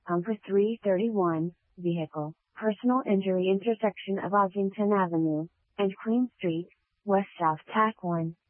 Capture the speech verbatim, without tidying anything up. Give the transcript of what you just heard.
Number three thirty-one, vehicle, personal injury intersection of Ossington Avenue and Queen Street, West South Tack one.